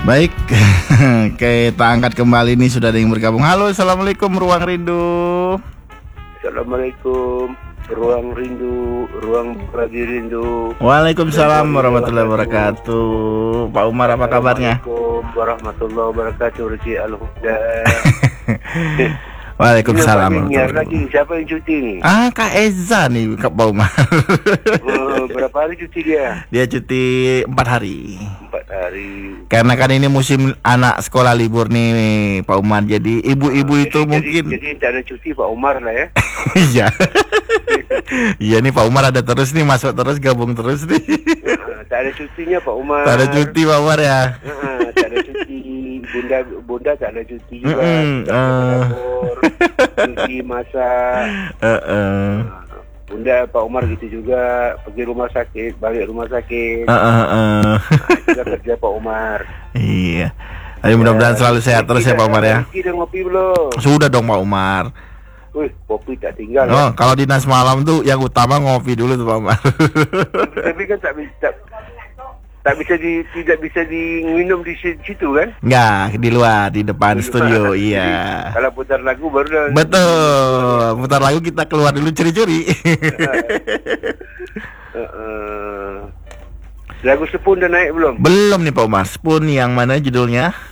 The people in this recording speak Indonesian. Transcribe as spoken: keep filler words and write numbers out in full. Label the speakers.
Speaker 1: Baik, kita angkat kembali nih, sudah ada yang bergabung. Halo, assalamualaikum Ruang Rindu.
Speaker 2: Assalamualaikum Ruang Rindu, Ruang Berbagi Rindu.
Speaker 1: Waalaikumsalam warahmatullahi wabarakatuh. Pak Umar, apa kabarnya?
Speaker 2: Assalamualaikum warahmatullahi wabarakatuh. Rezeki Al-Huda.
Speaker 1: Waalaikumsalam.
Speaker 2: Ini lagi siapa yang cuti nih?
Speaker 1: Ah, Kak Eza nih, Kak Pak Umar.
Speaker 2: Oh, berapa hari cuti dia?
Speaker 1: Dia cuti empat hari.
Speaker 2: Empat hari.
Speaker 1: Karena kan ini musim anak sekolah libur nih, Pak Umar. Jadi ibu-ibu itu
Speaker 2: jadi,
Speaker 1: mungkin.
Speaker 2: Jadi, jadi tak ada cuti Pak Umar lah ya.
Speaker 1: Iya. Iya nih Pak Umar ada terus nih, masuk terus, gabung terus nih.
Speaker 2: Uh, tak ada cutinya Pak Umar.
Speaker 1: Tak ada cuti Pak Umar ya.
Speaker 2: Uh, tak ada cuti. Bunda Bunda tak ada cuti juga.
Speaker 1: Mm-mm, uh.
Speaker 2: Cuti masak.
Speaker 1: Uh, uh.
Speaker 2: Bunda Pak Umar gitu juga, pergi rumah sakit, balik rumah sakit.
Speaker 1: Uh, uh, uh.
Speaker 2: Nah, juga kerja Pak Umar.
Speaker 1: Iya. Ayo mudah-mudahan selalu sehat terus ya Pak Umar ya.
Speaker 2: Kita ngopi belum?
Speaker 1: Sudah dong Pak Umar.
Speaker 2: Wih, kopi tak tinggal.
Speaker 1: Oh,
Speaker 2: ya.
Speaker 1: kalau dinas malam tuh yang utama ngopi dulu tuh Pak Umar.
Speaker 2: Tapi kan tak bisa tak, tak bisa di tidak bisa diminum di situ kan?
Speaker 1: Enggak, di luar, di depan di studio. Jadi, iya.
Speaker 2: Kalau putar lagu baru dah.
Speaker 1: Betul. Putar lagu kita keluar dulu curi-curi.
Speaker 2: uh, uh. Lagu Sepun dah naik belum?
Speaker 1: Belum nih Pak Umar. Spoon yang mana judulnya?